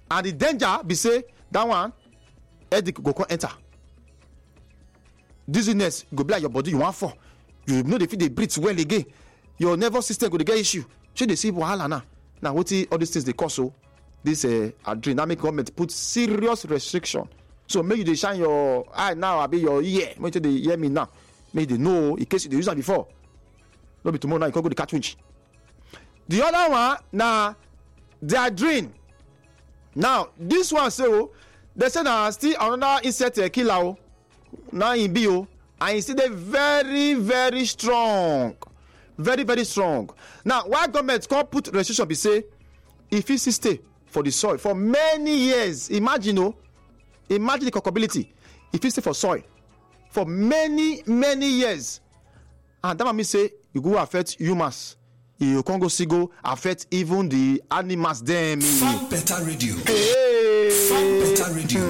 And the danger be say that one headache go come enter. Dizziness go be like your body you want for. You know they feel they breathe well again. Your nervous system go to get issue. Should they see wahala now? Now what all these things they cause so this adrenaline government put serious restriction. So make you they shine your eye now, I be your ear. Make they hear me now. Make they know in case you use that before. No be tomorrow now you can go to cartridge. The other one now the adrenaline. Now this one say they say now still another insect killer. Now in bio and still they very strong. Very strong. Now why government can't put restriction be say if it stay for the soil for many years, imagine the capability if it stay for soil for many years, and that mean say you go affect humans, you can go affect even the animals them. Farm Better Radio. Hey. Farm Better Radio.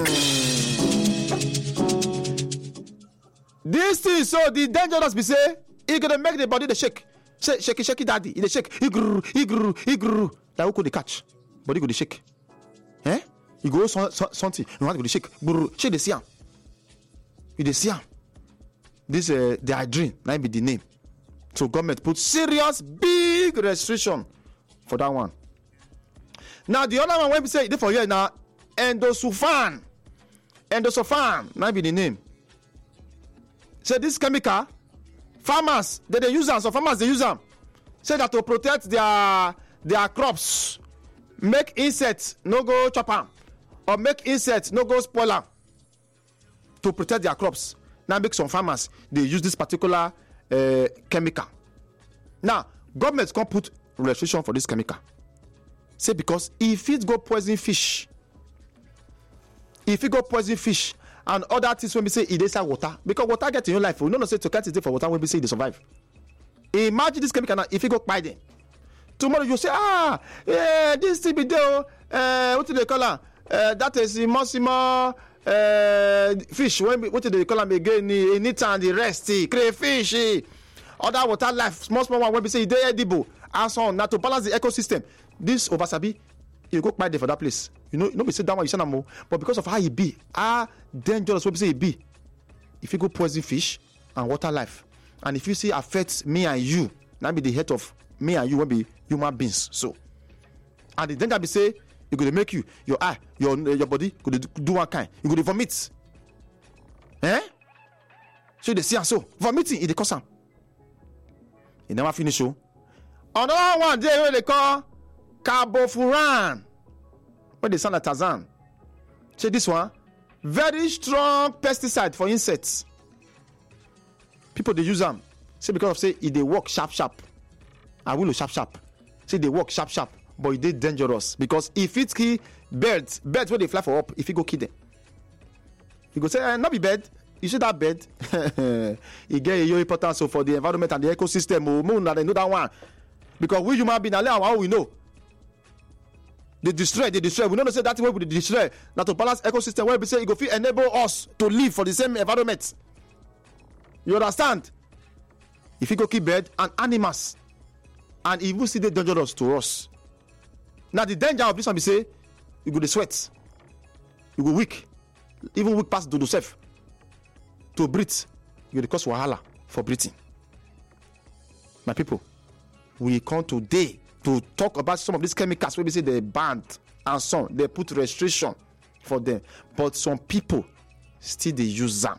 This thing so the dangerous be say it gonna make the body the shake daddy, it shake, igru. That who could they catch? Body go the shake. You go something, you want to go the shake, shake the siam. You the siam. This the adrenaline, that be the name. So government put serious big restriction for that one. Now the other one when we say it for here now, endosulfan, that be the name. So this chemical, farmers they use them. So farmers they use them. Say that to protect their crops, make insects no go chop them, or make insects no go spoil them. To protect their crops. Now make some farmers they use this particular chemical. Now government can't put restriction for this chemical. Say because if it go poison fish, and other things when we say it is water, because water get in your life, we don't say to catch it for water when we say they survive. Imagine this chemical now, if it go by them. Tomorrow you say, this thing be there, what do they call her? That is the Massimo fish. What do they call them again? Anytime the rest, crayfish, other water life, small one when we say they edible, and so on. Now to balance the ecosystem, this Obasabi, you go by there for that place. You know, we say that one you say no more, but because of how it be, dangerous when we say it be. If you go poison fish and water life, and if you see affect me and you, that be the head of me and you will be human beings. So, and the danger be say you go to make you your eye, your body go to do one kind. You go to vomit. So they see and so vomiting in the cause. It never finish. So another one there they call carbofuran. When they sound like Tarzan. Say this one, very strong pesticide for insects. People they use them. Say because of say it they work sharp. I will sharp. Say they work sharp, but it is dangerous because if it kill birds when they fly for up, if you go kill them, you go say not be bird. You see that bird? It get a importance for the environment and the ecosystem. They know that one because we human beings how we know. They destroy. We don't say that way we destroy. Now to balance ecosystem where we say it go fit enable us to live for the same environment. You understand? If you go keep bird and animals, and if you see the dangerous to us. Now the danger of this one be say you go to sweat, you go weak, even weak past to yourself. To breathe, you go cause wahala for breathing. My people, we come today to talk about some of these chemicals where we say they banned and some they put restriction for them, but some people still they use them.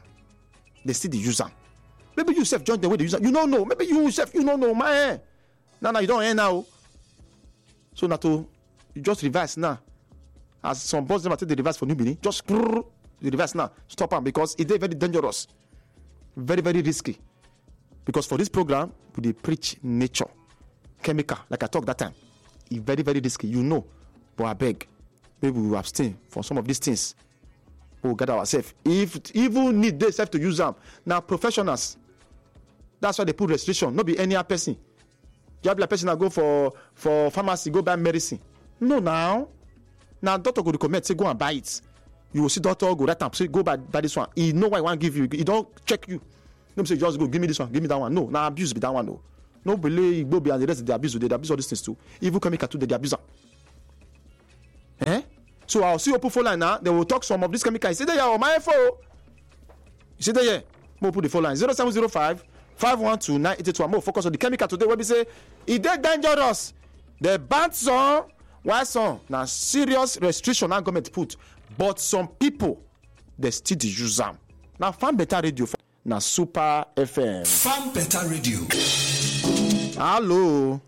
Maybe you yourself join the way they use them. You don't know. Maybe you yourself you don't know, man. Now you don't hear now. So now you just reverse now. As some boys never take the reverse for New Benin, just the reverse now. Stop them because it is very dangerous, very risky. Because for this program, we preach nature. Chemical, like I talked that time, it's very risky, you know. But I beg, maybe we will abstain from some of these things. We'll get ourselves. If even need themselves to use them, now professionals. That's why they put restriction. Not be any other person. You have a person that go for pharmacy, go buy medicine. No, now doctor go recommend say go and buy it. You will see doctor go right up say go buy this one. He know why he want give you. He don't check you. No say just go give me this one, give me that one. No, now abuse be that one. No believe and the rest of the abuse. They abuse all these things too. Even chemical too, they abuse them. So I'll see open phone line now. They will talk some of this chemical. You see there on my phone. You see there, yeah. We'll put the phone line 0705 512 9881. More focus on the chemical today. Where we say it is dangerous. The ban some, why some? Now serious restriction and government put, but some people they still use them. Now Farm Better Radio na Super FM. Farm Better Radio. Hello.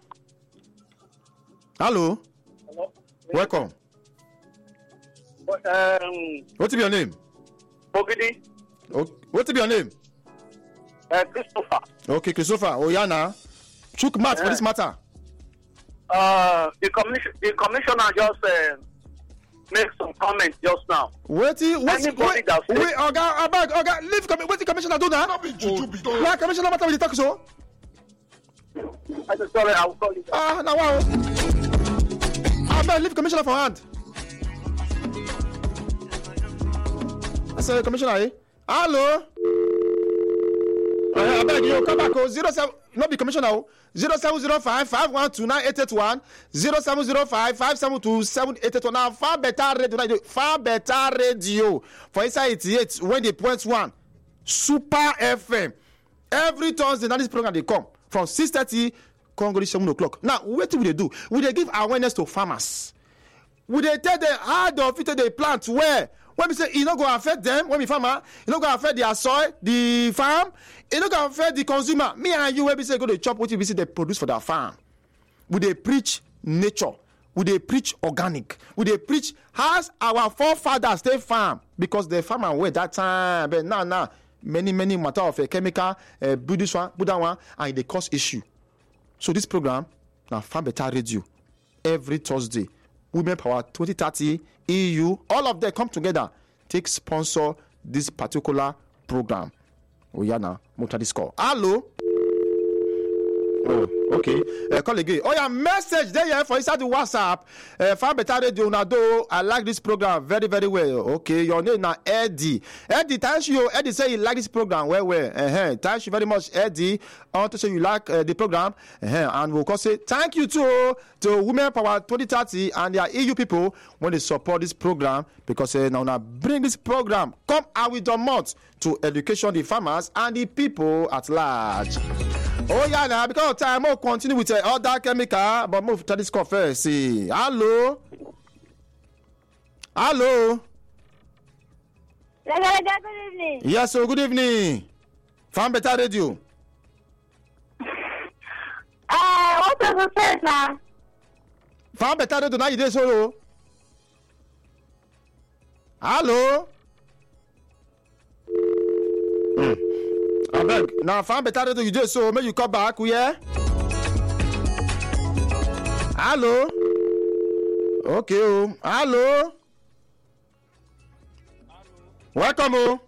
Hello. Hello. Welcome. What's your name? Bogidi. What's your name? Christopher. Okay, Christopher. Oyana. Chook mouth for this matter. The commissioner just make some comments just now. Wait, Oga, leave what the commissioner do now? Why commissioner matter with the talk so? Sorry, I will call you. Now wow. Leave commissioner for hand. I say commissioner, eh? Hello. I beg you, come back. 07, not be commissioner. 0705 512 9881 0705 572 7881. Now, Far Better Radio. Far Better Radio. For inside 88, when they point one, Super FM. Every Thursday, now this program they come from 6:30, Congo 7 o'clock. Now, what do they do? We they give awareness to farmers. We they tell them how they plant where. When we say it not go affect them, when we farmer, it not go affect their soil, the farm, it not go affect the consumer. Me and you, when we say go to chop what we see they produce for their farm. We they preach nature. We they preach organic. We they preach as our forefathers they farm because they farm away that time. But now many matter of a chemical, build this one, build that one, and they cause issue. So this program now Farm Better Radio every Thursday. Women Power 2030 EU, all of them come together, take sponsor this particular program. Oyana, Mota Disco. Hello. Oh, okay. Call again. Oh, yeah, message there for inside the WhatsApp. Farm Better Radio, Nado. I like this program very, very well. Okay, your name now Eddie. Eddie, thank you. Eddie say you like this program well. Thank you very much, Eddie. I want to say you like the program. And we'll say thank you to Women Power 2030 and their EU people when they support this program because now bring this program come out with the mouth to education the farmers and the people at large. Oh yeah, now because of time, we'll continue with other chemical, but move to this call first. See, hello. Good evening. Yes, so good evening. Farm Better Radio. What was the first now? Farm Better Radio, now you there solo. Hello. I beg. Now, Farm Better Radio, you do so. May you come back, yeah? Hello? Okay, oh. Hello? Welcome, oh.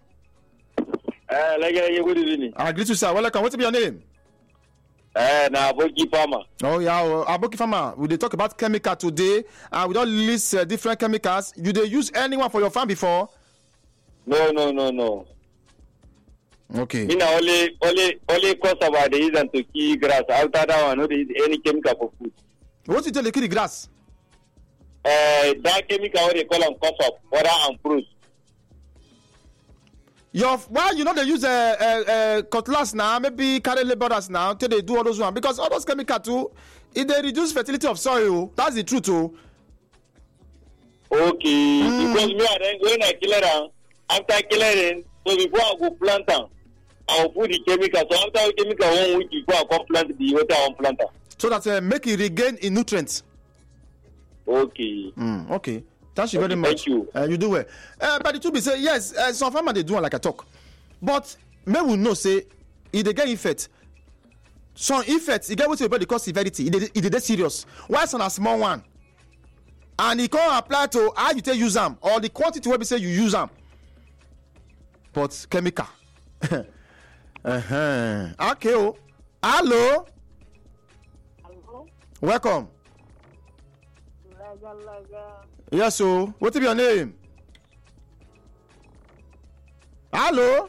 Good evening. I greet you, sir. Welcome. What's your name? Na Aboki Farmer. Oh, yeah. Aboki Farmer. We dey talk about chemical today. We don't list different chemicals. You dey use anyone for your farm before? No. Okay. You know, only cause about the reason to kill grass. After that one, no there is any chemical for food. What you tell the kill the grass? That chemical what they call them cause of water and fruit. Why you know they use cutlass now, maybe carry laborers now till they do all those one because all those chemical too, it they reduce fertility of soil. That's the truth too. Okay, because me then when I kill it, after killing, so before I go plant them, I will put the chemical. So after the chemical 1 week before I go plant the water on planter. So that make it regain in nutrients. Okay. Okay. Thank you very much. Thank you. You do well. But the truth be say yes, some farmers they do like I talk, but may we know say if they get effect. Some effects you get what you call severity. It is serious. Why some a small one, and it can't apply to how you take use them or the quantity where we say you use them. But chemical. Okay. Oh. Hello. Welcome. Yes, so what's your name? Hello.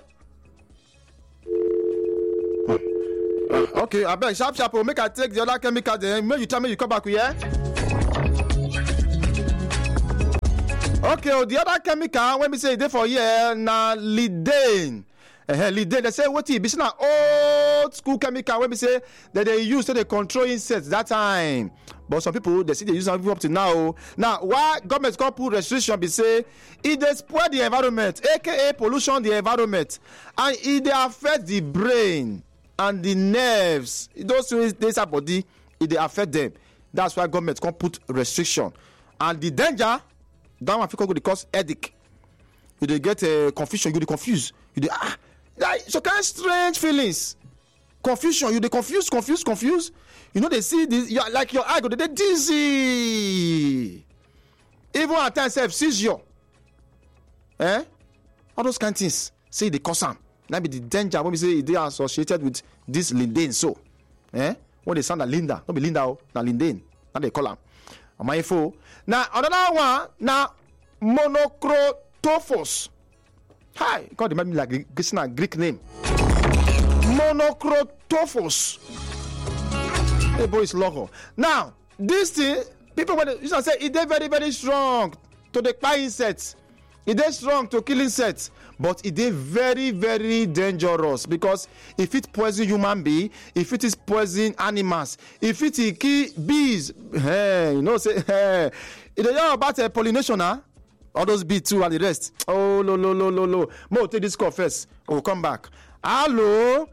Okay, I beg sharp. Make I take the other chemical. Then make you tell me you come back here. Okay, the other chemical when we say they for here na lidane. Lidane, they say what it be na old school chemical when we say that they use to control insects that time. But some people they see they use them up to now. Now why government can't put restriction be say it they spoil the environment, aka pollution the environment, and it they affect the brain and the nerves. Those things they body, it they affect them. That's why government can't put restriction. And the danger, that one people go cause headache. You they get confusion, you they confused. You they so kind of strange feelings. Confusion, you they confused. You know they see this, like your eye go they dizzy. Even at times seizure. All those kind of things. Say they cause them. That be the danger when we say they are associated with this lindane. So, when they sound like Linda, don't be Linda, na lindane. Now they call them. Am I info? Now another one, now monocrotophos. Hi, God, they might be like this a Greek name. Monocrotophos. Hey, boy, it's logo. Now, this thing, people when you say it is very, very strong to the fly insects. It is strong to kill insects, but it is very, very dangerous because if it poison human being, if it is poison animals, if it is kill bees, you know, say, it is all about pollination, huh? All those bees too and the rest. Oh, no. Mo, take this call first. We'll come back. Hello.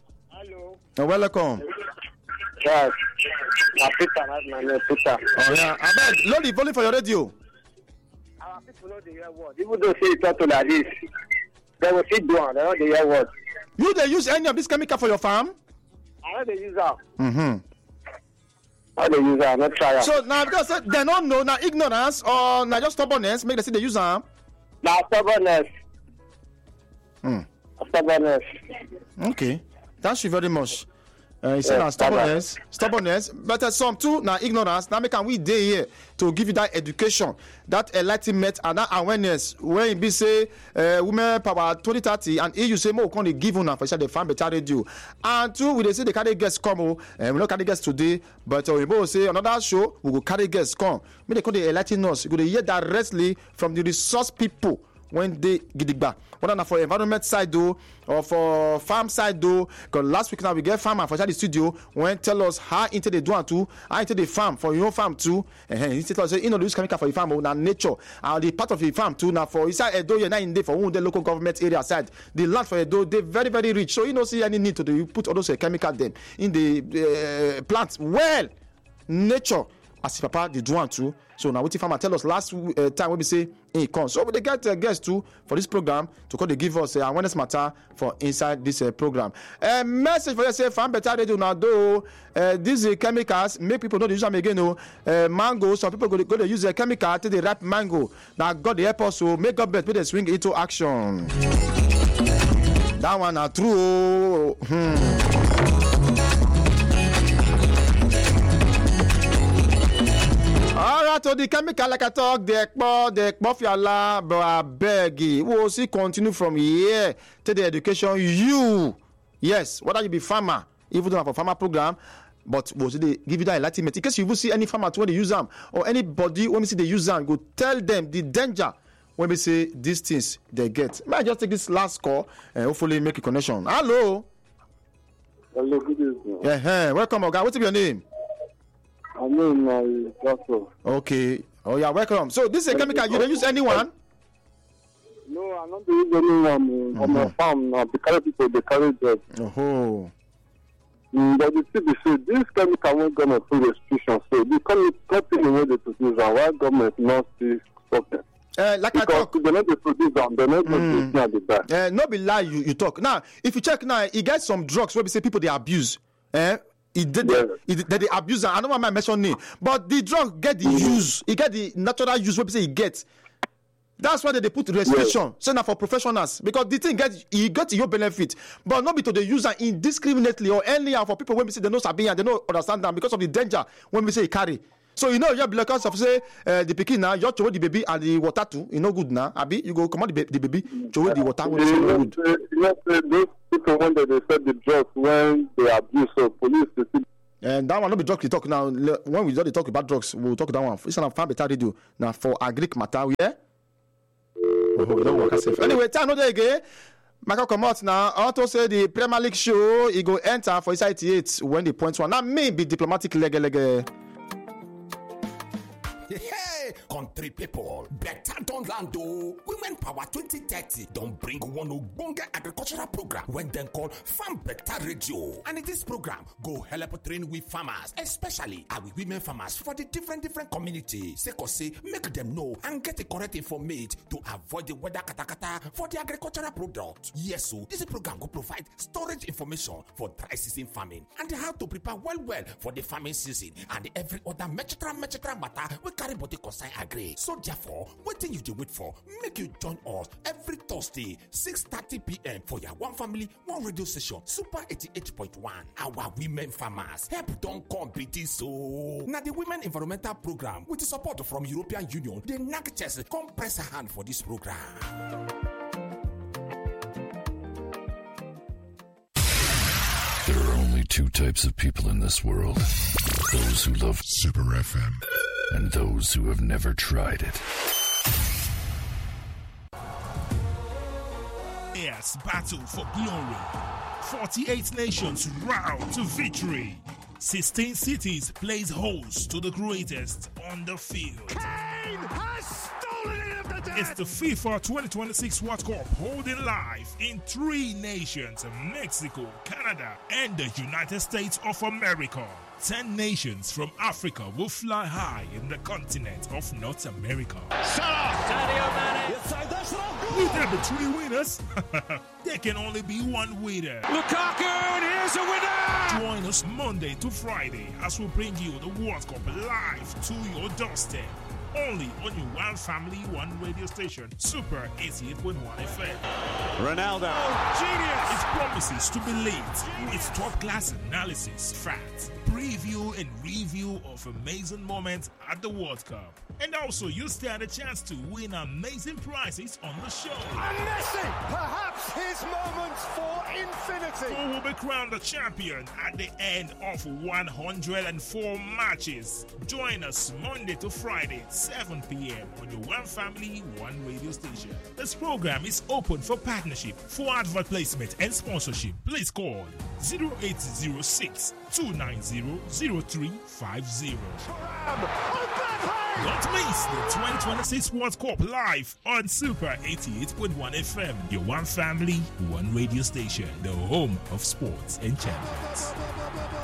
Welcome. Yes. Peter, that's my name, Peter. Oh, yeah. I beg, load the volume for your radio. Our people know the hear word. Even though say it talk to like this, they will sit down. They know the hear word. You they use any of this chemical for your farm? I know they use that. Mm-hmm. How they use that? Not try. So now because they don't know, now ignorance or now just stubbornness make them say they use them. Now stubbornness. Stubbornness. Okay, thank you very much. He said now stubbornness, but some too now ignorance. Now make we day here to give you that education, that enlightenment and that awareness. When it be say women power 2030 and you say more can give on for the farm better radio. And two we they say the carry guests come and we not carry guests today, but we both say another show we will carry guests come. Me they call the enlighten us. You go hear directly from the resource people. When they get it back, whether for environment side though or for farm side though, because last week now we get farmer for the studio when tell us how into they do and too, how into the farm for your farm too, and he tell us say use chemical for the farm now nature and the part of the farm too now for inside Edo you're not in there for one the local government area side the land for Edo they very very rich, so you don't see any need to do put all those chemical them in the plants well nature as if papa they do and too. So now what the farmer tell us last time when we say he comes. So we they get guests too for this program to come they give us awareness matter for inside this program. Message for you say farm better radio now though these chemicals make people know they use them again. Mango, some people go to use a chemical till they ripe mango. Now God the help us so make government put the swing into action. That one are true. All right, to the chemical like I talk, the fiala, but I beg you. We'll see continue from here to the education. You, yes, whether you be farmer, even though have a farmer program, but we'll see they give you that enlightenment. In case you will see any farmer when they use them, or anybody when we see they use them, go tell them the danger when we say these things they get. May I just take this last call and hopefully make a connection. Hello. Hello, good evening. Yeah, welcome, Oga. What's your name? I mean, doctor. Okay. Oh, yeah, welcome. So, this is a chemical. You don't use anyone? No, I don't use anyone on my farm. Now, the carry people, they carry drugs. Oh. But the thing is, this chemical won't going to put restrictions. So, the company the way they produce them, why government not see stop them? Like because I talk, they're not they produce them, they're not going to the back. No be lie, you talk. Now, if you check now, you get some drugs where we say people they abuse. They abuse them. I don't want to mention name, but the drug get the use. It get the natural use. What we say it gets. That's why they put restriction. So now for professionals, because the thing get your benefit, but not be to the user indiscriminately or anyhow for people when we say they know sabi and they don't understand them because of the danger when we say it carry. So you know you have because of say the pikin now you throw the baby and the water too. You know good now. Abi you go come out the baby throw the water when it's good. Those people when they set the drugs when they abuse so police they see. And that one not be drugs we talk now. When we don't talk about drugs, we'll talk that one. It's on Farm Better Radio now for agric matter. Yeah. We don't work safe. Anyway, time no dey again. Michael comot now. I want to say the Premier League show he go enter for inside 88 when the points one. Now me be diplomatic lege. Hey, country people, better don't land o. Women Power 2030 don't bring one ogbonge agricultural program when they call Farm Better Radio. And in this program, go help train with farmers, especially our women farmers for the different communities. Say, make them know and get the correct information to avoid the weather katakata for the agricultural product. Yes, so this program will provide storage information for dry season farming and how to prepare well for the farming season and every other mechetra matter we carry body concern agree. So therefore, what thing you do wait for? Make you join us every Thursday, 6:30 p.m. for your one family, one radio station, Super 88.1. Our women farmers help don't compete so. Now the Women Environmental Program with the support from European Union, the NAC chest come press a hand for this program. There are only two types of people in this world. Those who love Super FM and those who have never tried it. Yes, battle for glory. 48 nations round to victory. 16 cities plays host to the greatest on the field. Kane has stolen it of the dead. It's the FIFA 2026 World Cup holding live in 3 nations: Mexico, Canada, and the United States of America. 10 nations from Africa will fly high in the continent of North America. Will there be 3 winners? There can only be 1 winner. Lukaku, and here's a winner! Join us Monday to Friday as we bring you the World Cup live to your doorstep. Only on your One Family, One radio station, Super 88.1 FM. Ronaldo, genius! It promises to be lit with top-class analysis, facts, preview and review of amazing moments at the World Cup. And also, you stand a chance to win amazing prizes on the show. And Messi, perhaps his moment for infinity. Who will be crowned the champion at the end of 104 matches? Join us Monday to Friday, 7 p.m. on your One Family, One radio station. This program is open for partnership, for advert placement and sponsorship. Please call 0806 290 0350. Don't miss the 2026 World Cup live on Super 88.1 FM, your One Family, One radio station, the home of sports and champions.